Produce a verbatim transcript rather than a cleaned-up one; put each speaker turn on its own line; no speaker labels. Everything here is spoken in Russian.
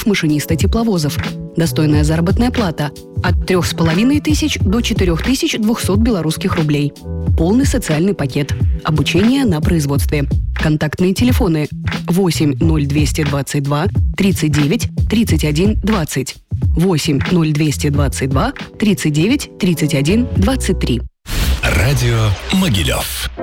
курсов машиниста тепловозов. Достойная заработная плата от трех с половиной тысяч до четырех тысяч двухсот белорусских рублей. Полный социальный пакет. Обучение на производстве. Контактные телефоны восемь ноль двести двадцать два тридцать девять тридцать один двадцать, восемь ноль двести двадцать два тридцать девять тридцать один двадцать три.
Радио Могилев.